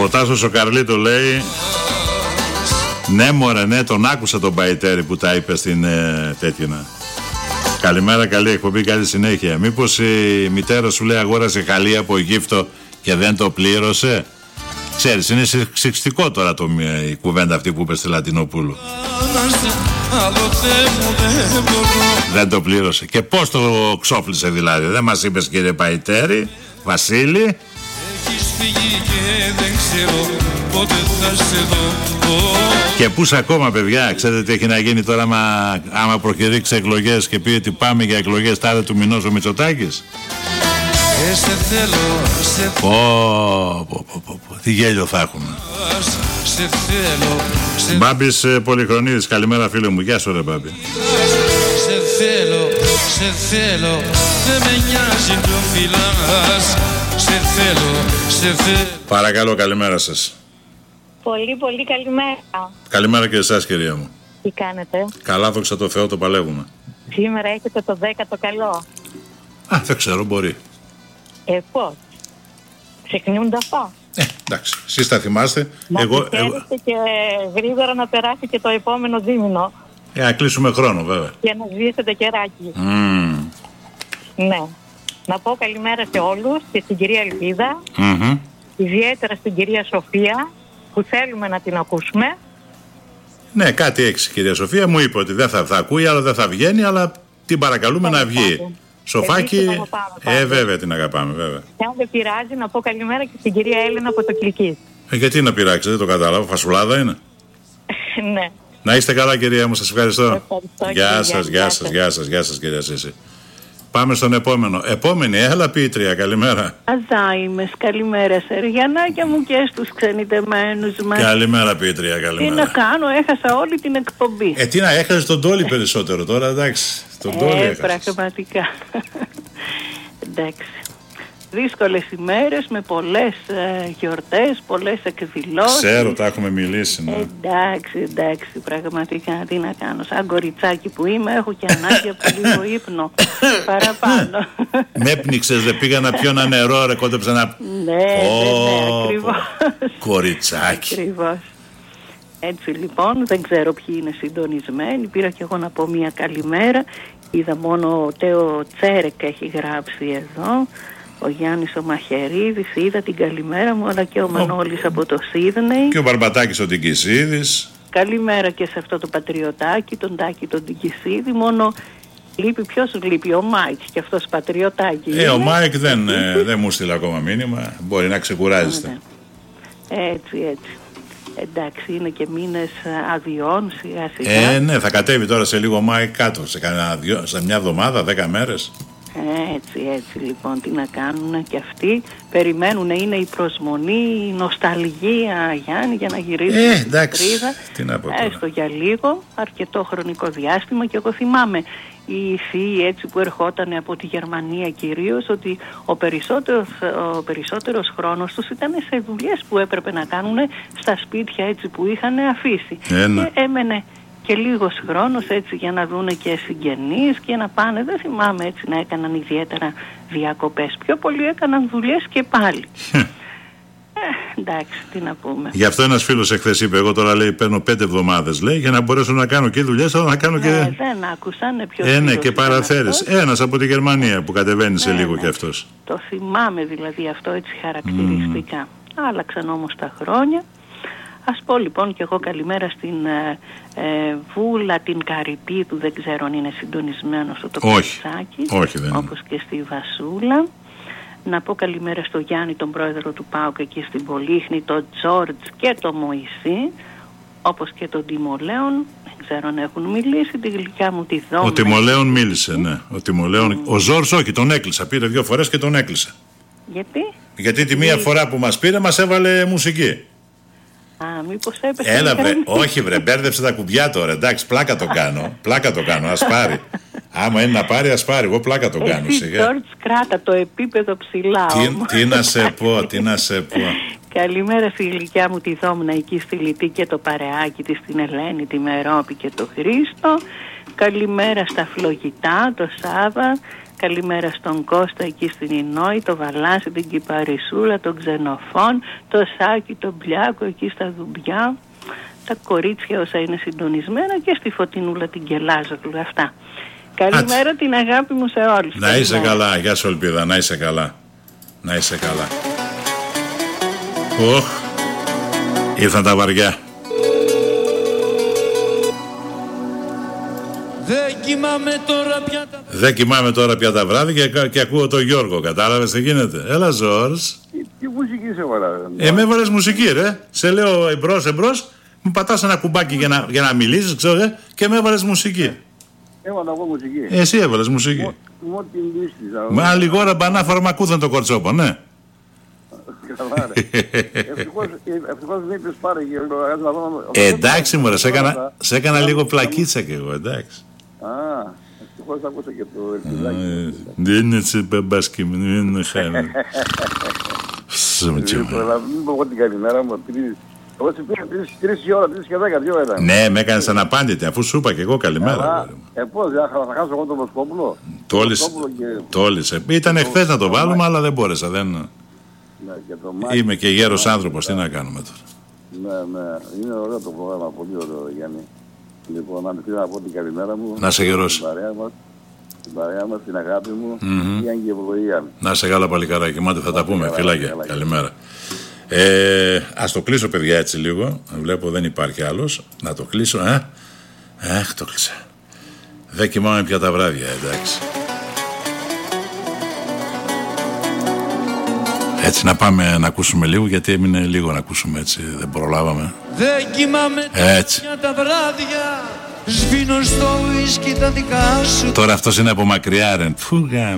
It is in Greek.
Ο Τάσος ο Καρλίτου λέει: ναι μωρέ, ναι, τον άκουσα τον Παϊτέρη που τα είπε στην τέτοινα. Καλημέρα, καλή εκπομπή, καλή συνέχεια. Μήπως η μητέρα σου λέει αγόρασε χαλί από Αιγύπτο και δεν το πλήρωσε? Ξέρεις, είναι σεξιστικό τώρα η κουβέντα αυτή που είπε στη Λατινοπούλου. Δεν το πλήρωσε. Και πώς το ξόφλησε δηλαδή? Δεν μας είπες, κύριε Παϊτέρη, Βασίλη? Έχεις φύγει και δεν ξέρω πότε θα σε δω. Και πούς ακόμα, παιδιά? Ξέρετε τι έχει να γίνει τώρα άμα προκηρύξει εκλογές και πει ότι πάμε για εκλογές τάδε του μηνός ο Μητσοτάκης? Τι γέλιο θα έχουμε. Μπάμπης Πολυχρονίδης, καλημέρα φίλε μου. Γεια σου ρε Μπάμπη. Σε θέλω, δεν με νοιάζει το φυλάς. Σε θέλω. Παρακαλώ, καλημέρα σας. Πολύ πολύ καλημέρα. Καλημέρα και εσάς, κυρία μου. Τι κάνετε? Καλά, δόξα τω Θεώ, το παλεύουμε. Σήμερα έχετε το 10ο καλό. Δεν ξέρω, μπορεί. Πώς? Ξεχνιούνται αυτά. Εντάξει, εσείς τα θυμάστε. Εγώ και γρήγορα να περάσει και το επόμενο δίμηνο. Να κλείσουμε χρόνο, βέβαια. Και να σβήσετε κεράκι. Ναι. Να πω καλημέρα σε όλους και στην κυρία Ελπίδα. Ιδιαίτερα στην κυρία Σοφία, που θέλουμε να την ακούσουμε. Ναι, κάτι έξι, κυρία Σοφία. Μου είπε ότι δεν θα ακούει, αλλά δεν θα βγαίνει, αλλά την παρακαλούμε να βγει. Σοφάκι, βέβαια την αγαπάμε, βέβαια. Και αν δεν πειράζει, να πω καλημέρα και στην κυρία Έλενα από το Κλικής. Γιατί να πειράξει, δεν το κατάλαβα, φασουλάδα είναι. Ναι. Να είστε καλά, κυρία μου, σας ευχαριστώ. Γεια σας, κυρία Σύση. Πάμε στον επόμενο. Επόμενη, έλα ποιήτρια, καλημέρα. Αζάιμες, καλημέρα Σεργιανάκια μου και στους ξενιτεμένους μας. Καλημέρα ποιήτρια, καλημέρα. Τι να κάνω, έχασα όλη την εκπομπή. Τι να, έχασες τον Τόλι περισσότερο τώρα, εντάξει. Τον Τόλι έχασες. Πραγματικά. Εντάξει. Δύσκολες ημέρες με πολλές γιορτές, πολλές εκδηλώσεις. Ξέρω, τα έχουμε μιλήσει. Ναι. Εντάξει, πραγματικά τι να κάνω. Σαν κοριτσάκι που είμαι, έχω και ανάγκη από λίγο ύπνο. Παραπάνω. Με πνίξες, δεν πήγα να πιω ένα νερό, ρε, κόντεψα να... Ναι, ακριβώς. Κοριτσάκι. Ακριβώς. Έτσι λοιπόν, δεν ξέρω ποιοι είναι συντονισμένοι. Πήρα και εγώ να πω μια καλημέρα. Είδα μόνο ο Τέο Τσέρεκ έχει γράψει εδώ. Ο Γιάννης ο Μαχαιρίδης, είδα την καλημέρα μου, αλλά και ο Μανώλης από το Σίδνεϊ. Και ο Μπαρμπατάκης ο Τικισίδης. Καλημέρα και σε αυτό το πατριωτάκι, τον Τάκη τον Τικισίδη. Μόνο ποιος λείπει, ο Μάικ και αυτός πατριωτάκι. Ο Μάικ δεν μου στείλε ακόμα μήνυμα, μπορεί να ξεκουράζεστε. Έτσι. Εντάξει, είναι και μήνες αδειών σιγά σιγά. Ναι, θα κατέβει τώρα σε λίγο Μάικ κάτω, σε μια εβδομάδα, 10 μέρες. Έτσι λοιπόν, τι να κάνουν και αυτοί. Περιμένουν, είναι η προσμονή, η νοσταλγία, Γιάννη, για να γυρίσουν στην πατρίδα. Τι να πω τώρα. Έστω για λίγο, αρκετό χρονικό διάστημα. Και εγώ θυμάμαι οι θείοι έτσι που ερχόταν από τη Γερμανία κυρίως, ότι ο περισσότερος χρόνος τους ήταν σε δουλειές που έπρεπε να κάνουν στα σπίτια έτσι που είχαν αφήσει. Και έμενε και λίγος χρόνος έτσι για να δούνε και συγγενείς και να πάνε. Δεν θυμάμαι έτσι να έκαναν ιδιαίτερα διακοπές. Πιο πολύ έκαναν δουλειές και πάλι. Εντάξει, τι να πούμε. Γι' αυτό ένας φίλος εχθές είπε, εγώ τώρα λέει παίρνω 5 εβδομάδες λέει, για να μπορέσω να κάνω και δουλειές, αλλά να κάνω και... δεν άκουσαν ποιος ναι, και παραθέρες. Ένας από τη Γερμανία που κατεβαίνει σε λίγο κι αυτός. Το θυμάμαι δηλαδή αυτό έτσι χαρακτηριστικά. Άλλαξαν όμως τα χρόνια. Ας πω λοιπόν και εγώ καλημέρα στην Βούλα την Καρυπίδου, δεν ξέρω αν είναι συντονισμένο στο Κοτσάκι, όχι δεν όπως και στη Βασούλα. Να πω καλημέρα στο Γιάννη τον πρόεδρο του ΠΑΟΚ εκεί στην Πολύχνη, τον Τζόρτζ και τον Μωυσή, όπως και τον Τιμολέον. Δεν ξέρω αν έχουν μιλήσει, τη γλυκιά μου τη Δόμνα. Ο Τιμολέον μίλησε, ναι. Ο Ζόρτζ όχι, τον έκλεισα, πήρε 2 φορές και τον έκλεισα. Γιατί τη μία φορά που μας πήρε μας έβαλε μουσική. Μήπως έπεσε. Έλα βρε, όχι βρε, μπέρδεψε τα κουμπιά τώρα, εντάξει, πλάκα το κάνω, ας πάρει. Άμα είναι να πάρει, ας πάρει, εγώ πλάκα το κάνω. Τζόρτζ, κράτα το επίπεδο ψηλά. Τι να σε πω. Καλημέρα στη γλυκιά μου τη Δόμνα εκεί στη Λιτή και το παρεάκι της, την Ελένη, τη Μερόπη και το Χρήστο. Καλημέρα στα φλογητά, το Σάβα. Καλημέρα στον Κώστα εκεί στην Ινόη, το Βαλάση, την Κυπαρισούλα, τον Ξενοφών, το Σάκη, τον Μπλιάκο εκεί στα Δουμπιά, τα κορίτσια όσα είναι συντονισμένα και στη Φωτεινούλα την Κελάζοκλου. Αυτά. Καλημέρα την αγάπη μου σε όλους. Να είσαι καλά, γεια σου Ελπίδα, να είσαι καλά. Να είσαι καλά. Ήρθαν τα βαριά. Δεν κοιμάμαι τώρα πια τα βράδια και ακούω τον Γιώργο. Κατάλαβες τι γίνεται? Έλα Ζόρς. Τι μουσική σε βάλα? Με έβαλες μουσική ρε. Σε λέω εμπρός, μου πατάς ένα κουμπάκι για να μιλήσεις, ξέρω, και με έβαλες μουσική. Έβαλα εγώ μουσική. Εσύ έβαλες μουσική. Μου την λύστησα. Μα λιγόρα μπανά φαρμακούθαν το κορτσόπο, ναι. Καλά ρε. Ευτυχώς δεν είπες πάρε και να δω... Εντάξει μωρέ, σε έκανα λίγο πλακίτσα κι εγώ, εντάξει. Α, ευτυχώς άκουσα και το ελπιδάκι. Δεν είναι σε μπαμπάσκι μου, δεν είναι χάρη. Μην πω εγώ την καλημέρα μου, εγώ σε πήγα 3 η ώρα, 3 και 10, 2 ήταν. Ναι, με έκανες αναπάντητη, αφού σου είπα και εγώ καλημέρα. Πώς, θα χάσω εγώ τον Βοσκόπουλο. Τόλισε. Ήταν εχθές να το βάλουμε, αλλά δεν μπόρεσα. Είμαι και γέρος άνθρωπος, τι να κάνουμε τώρα. Ναι, είναι ωραίο το πρόγραμμα, πολύ ωραίο Γιάννη. Λοιπόν, αν θέλω να πω την καλημέρα μου. Να σε γερώσει. Την παρέα μας, την αγάπη μου, και ευλογία. Να σε καλά παλικαράκι, μάτε θα τα πούμε, φιλάκια, καλημέρα. Ας το κλείσω παιδιά έτσι λίγο, βλέπω δεν υπάρχει άλλος. Να το κλείσω, το κλείσα. Δεν κοιμάμαι πια τα βράδια, εντάξει. Έτσι να πάμε να ακούσουμε λίγο, γιατί έμεινε λίγο να ακούσουμε, έτσι δεν προλάβαμε. Δεν κοιμάμαι έτσι τα βράδια, σβήνω στο ουίσκι τα δικά σου. Τώρα αυτός είναι από μακριά ρε.